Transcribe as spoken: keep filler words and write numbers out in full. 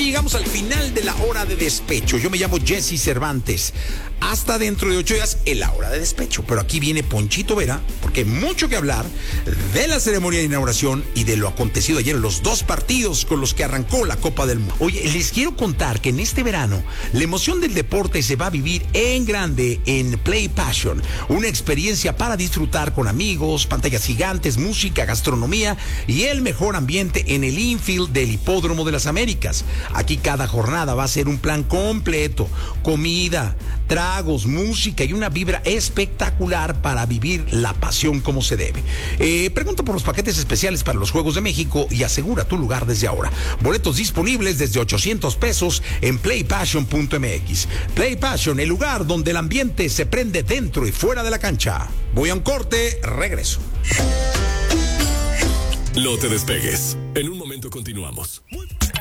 llegamos al final de la hora de despecho. Yo me llamo Jesse Cervantes. Hasta dentro de ocho días en la hora de despecho. Pero aquí viene Ponchito Vera, porque hay mucho que hablar de la ceremonia de inauguración y de lo acontecido ayer en los dos partidos con los que arrancó la Copa del Mundo. Oye, les quiero contar que en este verano la emoción del deporte se va a vivir en grande en Play Passion. Una experiencia para disfrutar con amigos, pantallas gigantes, música, gastronomía y el mejor ambiente en el infield del Hipódromo de las Américas. Aquí cada jornada va a ser un plan completo, comida, tragos, música y una vibra espectacular para vivir la pasión como se debe. Eh, pregunta por los paquetes especiales para los Juegos de México y asegura tu lugar desde ahora. Boletos disponibles desde ochocientos pesos en play passion punto m x. Play Passion, el lugar donde el ambiente se prende dentro y fuera de la cancha. Voy a un corte, regreso. No te despegues. En un momento continuamos.